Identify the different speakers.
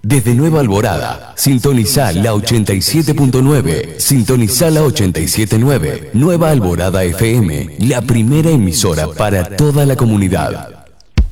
Speaker 1: Desde Nueva Alborada, sintoniza la 87.9, sintoniza la 87.9, Nueva Alborada FM, la primera emisora para toda la comunidad.